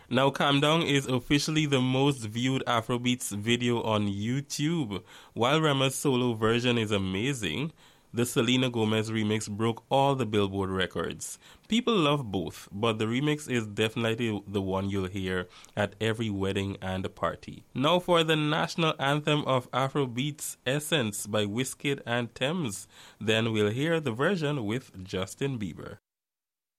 Now, Calm Down is officially the most viewed Afrobeats video on YouTube. While Rema's solo version is amazing, the Selena Gomez remix broke all the Billboard records. People love both, but the remix is definitely the one you'll hear at every wedding and party. Now for the national anthem of Afrobeats, Essence by Wizkid and Tems. Then we'll hear the version with Justin Bieber.